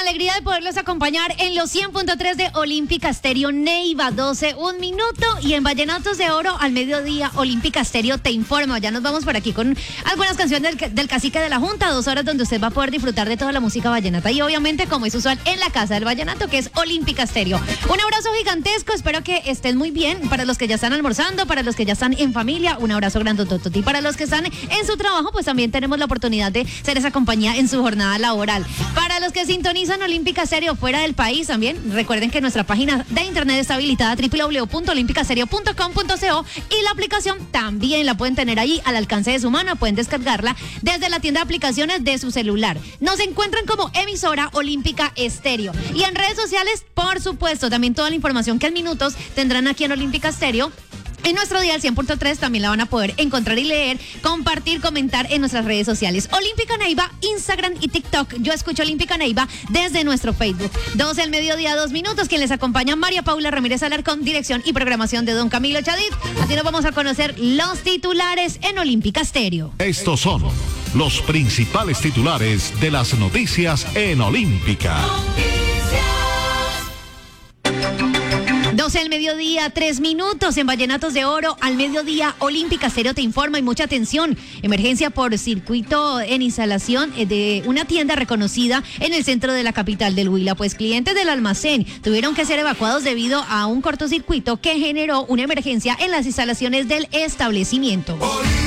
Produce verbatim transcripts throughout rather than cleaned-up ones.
alegría de poderlos acompañar en los cien punto tres de Olímpica Estéreo Neiva, doce, un minuto, y en Vallenatos de Oro al mediodía, Olímpica Estéreo te informa. Ya nos vamos por aquí con algunas canciones del, del Cacique de la Junta, dos horas donde usted va a poder disfrutar de toda la música vallenata y obviamente, como es usual, en la casa del vallenato, que es Olímpica Estéreo. Un abrazo gigantesco, espero que estén muy bien. Para los que ya están almorzando, para los que ya están en familia, un abrazo grandotototi. Y para los que están en su trabajo, pues también tenemos la oportunidad de ser esa compañía en su jornada laboral. Para los que sintonizan Olímpica Estéreo fuera del país también, recuerden que nuestra página de internet está habilitada doble u doble u doble u punto olímpica estéreo punto com punto co y la aplicación también la pueden tener ahí al alcance de su mano, pueden descargarla desde la tienda de aplicaciones de su celular. Nos encuentran como emisora Olímpica Estéreo y en redes sociales, por supuesto, también toda la información que en minutos tendrán aquí en Olímpica Estéreo. En nuestro día, el cien punto tres, también la van a poder encontrar y leer, compartir, comentar en nuestras redes sociales. Olímpica Neiva, Instagram y TikTok. Yo escucho Olímpica Neiva desde nuestro Facebook. doce al mediodía, dos minutos. Quien les acompaña, María Paula Ramírez Alarcón, dirección y programación de don Camilo Chadid. Así nos vamos a conocer los titulares en Olímpica Estéreo. Estos son los principales titulares de las noticias en Olímpica. doce al mediodía, tres minutos en Vallenatos de Oro. Al mediodía, Olímpica Estéreo te informa y mucha atención. Emergencia por circuito en instalación de una tienda reconocida en el centro de la capital del Huila. Pues clientes del almacén tuvieron que ser evacuados debido a un cortocircuito que generó una emergencia en las instalaciones del establecimiento.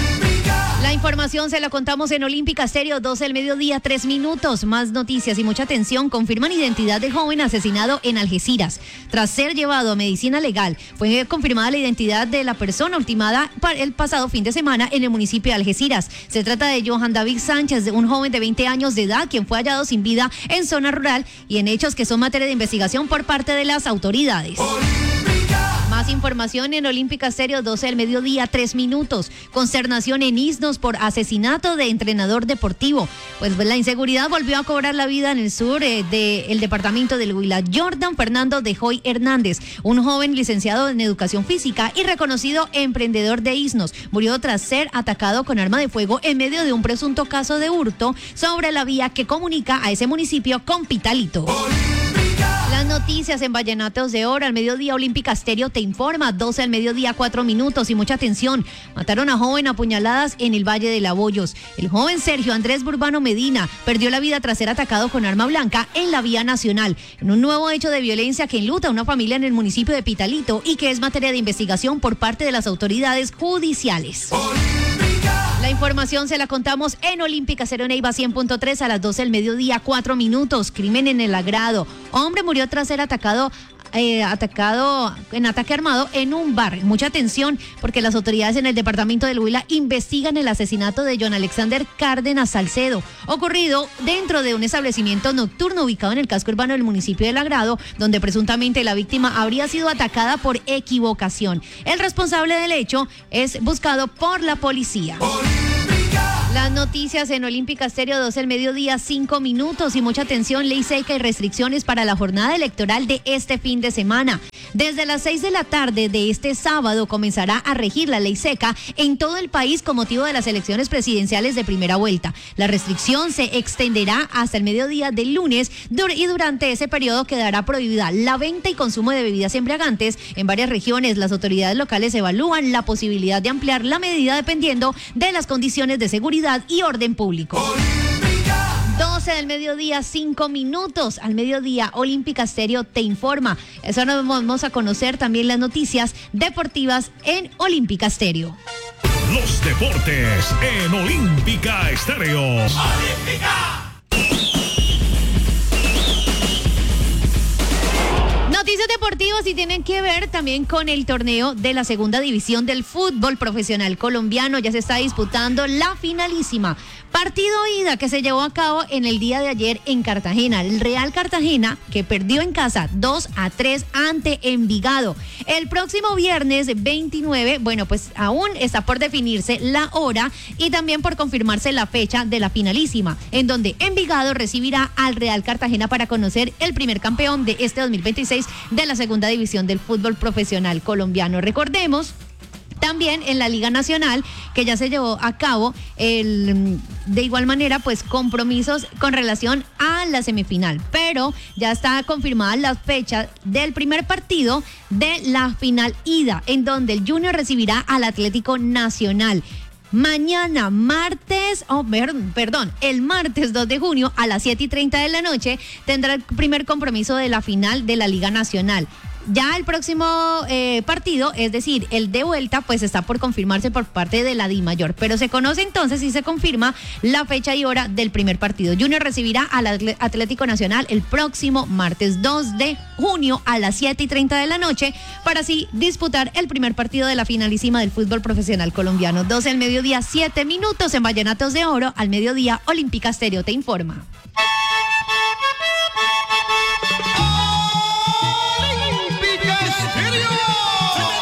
La información se la contamos en Olímpica Estéreo, doce al mediodía, tres minutos. Más noticias y mucha atención. Confirman identidad de joven asesinado en Algeciras. Tras ser llevado a medicina legal, fue confirmada la identidad de la persona ultimada el pasado fin de semana en el municipio de Algeciras. Se trata de Johan David Sánchez, un joven de veinte años de edad, quien fue hallado sin vida en zona rural y en hechos que son materia de investigación por parte de las autoridades. Más información en Olímpica Estéreo, doce al mediodía, tres minutos. Consternación en Isnos por asesinato de entrenador deportivo. Pues la inseguridad volvió a cobrar la vida en el sur eh, del departamento del Huila. Jordan Fernando de Joy Hernández, un joven licenciado en educación física y reconocido emprendedor de Isnos, murió tras ser atacado con arma de fuego en medio de un presunto caso de hurto sobre la vía que comunica a ese municipio con Pitalito. Las noticias en Vallenatos de Oro al mediodía, Olímpica Estéreo te informa, doce al mediodía, cuatro minutos y mucha atención. Mataron a joven a puñaladas en el Valle de Laboyos. El joven Sergio Andrés Burbano Medina perdió la vida tras ser atacado con arma blanca en la vía nacional, en un nuevo hecho de violencia que enluta a una familia en el municipio de Pitalito y que es materia de investigación por parte de las autoridades judiciales. La información se la contamos en Olímpica Estéreo Neiva cien punto tres a las doce del mediodía, cuatro minutos. Crimen en el Agrado. Hombre murió tras ser atacado Eh, atacado en ataque armado en un bar. Mucha atención porque las autoridades en el departamento del Huila investigan el asesinato de John Alexander Cárdenas Salcedo, ocurrido dentro de un establecimiento nocturno ubicado en el casco urbano del municipio de Lagrado, donde presuntamente la víctima habría sido atacada por equivocación. El responsable del hecho es buscado por la policía. Las noticias en Olímpica Estéreo, doce al mediodía, cinco minutos y mucha atención. Ley seca y restricciones para la jornada electoral de este fin de semana. Desde las seis de la tarde de este sábado comenzará a regir la ley seca en todo el país con motivo de las elecciones presidenciales de primera vuelta. La restricción se extenderá hasta el mediodía del lunes y durante ese periodo quedará prohibida la venta y consumo de bebidas embriagantes en varias regiones. Las autoridades locales evalúan la posibilidad de ampliar la medida dependiendo de las condiciones de seguridad y orden público. doce del mediodía, cinco minutos. Al mediodía, Olímpica Estéreo te informa. Eso nos vamos a conocer también las noticias deportivas en Olímpica Estéreo. Los deportes en Olímpica Estéreo. ¡Olímpica! Noticias deportivas y tienen que ver también con el torneo de la segunda división del fútbol profesional colombiano. Ya se está disputando la finalísima. Partido ida que se llevó a cabo en el día de ayer en Cartagena. El Real Cartagena que perdió en casa dos a tres ante Envigado. El próximo viernes veintinueve, bueno, pues aún está por definirse la hora y también por confirmarse la fecha de la finalísima, en donde Envigado recibirá al Real Cartagena para conocer el primer campeón de este dos mil veintiséis de la segunda división del fútbol profesional colombiano. Recordemos También en la Liga Nacional, que ya se llevó a cabo, el, de igual manera, pues compromisos con relación a la semifinal. Pero ya está confirmada la fecha del primer partido de la final ida, en donde el Junior recibirá al Atlético Nacional. Mañana, martes, oh, perdón, el martes dos de junio a las siete y treinta de la noche tendrá el primer compromiso de la final de la Liga Nacional. Ya el próximo eh, partido, es decir, el de vuelta, pues está por confirmarse por parte de la DIMAYOR. Pero se conoce entonces y se confirma la fecha y hora del primer partido. Junior recibirá al Atlético Nacional el próximo martes dos de junio a las siete y treinta de la noche para así disputar el primer partido de la finalísima del fútbol profesional colombiano. doce del mediodía, siete minutos en Vallenatos de Oro. Al mediodía, Olímpica Estéreo te informa.